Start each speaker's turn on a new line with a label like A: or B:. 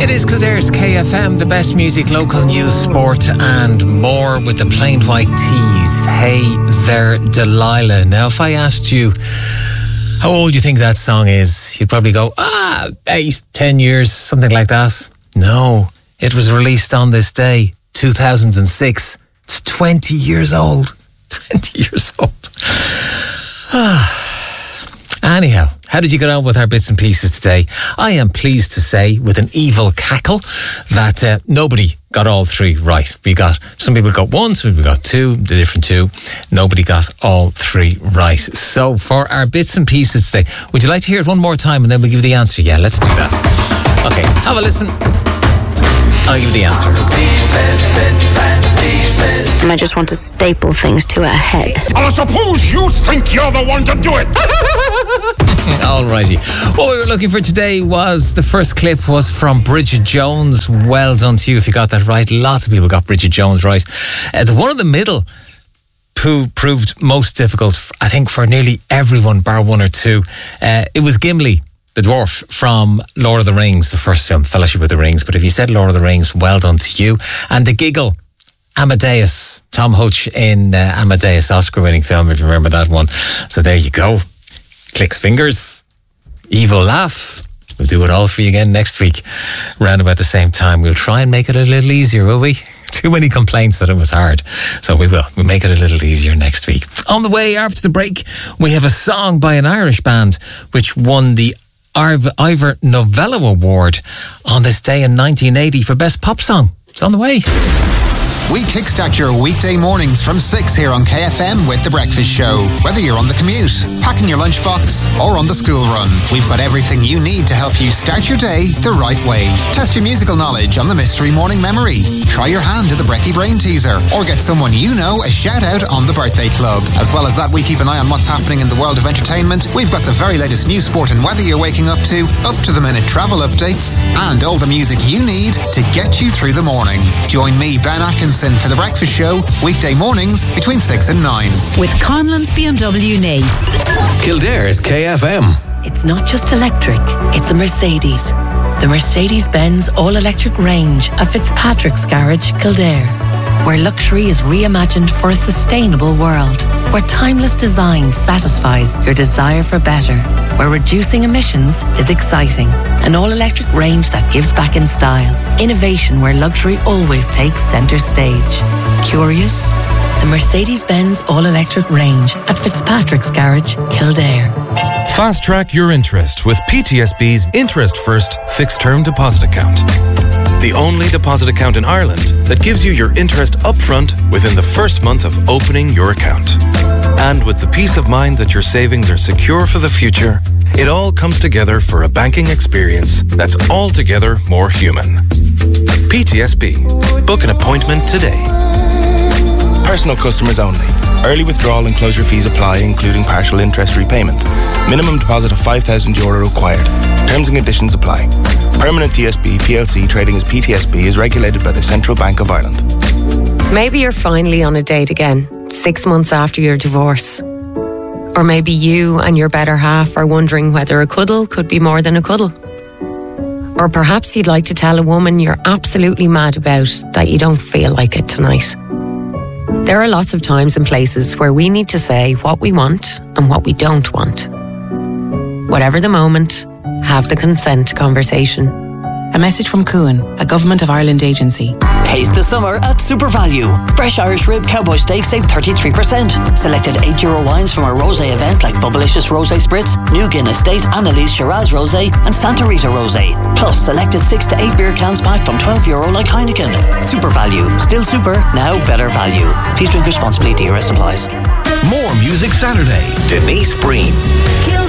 A: It is Kildare's KFM, the best music, local news, sport and more with the Plain White Tees. Hey there, Delilah. Now, if I asked you how old you think that song is, you'd probably go, 8, 10 years, something like that. No, it was released on this day, 2006. It's 20 years old. 20 years old. Anyhow, how did you get on with our bits and pieces today? I am pleased to say, with an evil cackle, that nobody got all three right. Some people got one, some people got two, the different two. Nobody got all three right. So for our bits and pieces today, would you like to hear it one more time and then we'll give you the answer? Yeah, let's do that. Okay, have a listen. I'll give you the answer.
B: I just want to staple things to her head.
C: I suppose you think you're the one to do it.
A: Alrighty. What we were looking for today was, the first clip was from Bridget Jones. Well done to you if you got that right. Lots of people got Bridget Jones right. The one in the middle who proved most difficult, I think, for nearly everyone, bar one or two. It was Gimli, the dwarf from Lord of the Rings, the first film, Fellowship of the Rings. But if you said Lord of the Rings, well done to you. And the giggle, Amadeus, Tom Hulce in Amadeus, Oscar-winning film, if you remember that one. So there you go. Clicks fingers, evil laugh. We'll do it all for you again next week, around about the same time. We'll try and make it a little easier, will we? Too many complaints that it was hard. So we will. We'll make it a little easier next week. On the way after the break, we have a song by an Irish band which won the Ivor Novello Award on this day in 1980 for Best Pop Song. It's on the way.
D: We kickstart your weekday mornings from 6 here on KFM with The Breakfast Show. Whether you're on the commute, packing your lunchbox, or on the school run, we've got everything you need to help you start your day the right way. Test your musical knowledge on the Mystery Morning Memory. Try your hand at the Brecky Brain Teaser, or get someone you know a shout out on the Birthday Club. As well as that, we keep an eye on what's happening in the world of entertainment. We've got the very latest news, sport and weather you're waking up to the minute travel updates, and all the music you need to get you through the morning. Join me, Ben Atkinson, for The Breakfast Show, weekday mornings between 6 and 9.
E: With Conlon's BMW Nace.
F: Kildare's KFM.
G: It's not just electric, it's a Mercedes. The Mercedes-Benz all-electric range at Fitzpatrick's Garage, Kildare. Where luxury is reimagined for a sustainable world. Where timeless design satisfies your desire for better. Where reducing emissions is exciting. An all-electric range that gives back in style. Innovation where luxury always takes centre stage. Curious? The Mercedes-Benz all-electric range at Fitzpatrick's Garage, Kildare.
H: Fast track your interest with PTSB's Interest First Fixed Term Deposit Account. The only deposit account in Ireland that gives you your interest upfront within the first month of opening your account. And with the peace of mind that your savings are secure for the future, it all comes together for a banking experience that's altogether more human. PTSB. Book an appointment today.
I: Personal customers only. Early withdrawal and closure fees apply, including partial interest repayment. Minimum deposit of €5,000 required. Terms and conditions apply. Permanent TSB PLC trading as PTSB is regulated by the Central Bank of Ireland.
J: Maybe you're finally on a date again, 6 months after your divorce. Or maybe you and your better half are wondering whether a cuddle could be more than a cuddle. Or perhaps you'd like to tell a woman you're absolutely mad about that you don't feel like it tonight. There are lots of times and places where we need to say what we want and what we don't want. Whatever the moment, have the consent conversation.
K: A message from Cuan, a Government of Ireland agency.
L: Taste the summer at Super Value. Fresh Irish rib cowboy steak save 33%. Selected €8 wines from our rosé event like Bubblicious Rosé Spritz, New Guinness State, Annalise Shiraz Rosé and Santa Rita Rosé. Plus selected 6 to 8 beer cans pack from €12 like Heineken. Super Value. Still super, now better value. Please drink responsibly. DRS applies.
F: More Music Saturday. Denise Breen.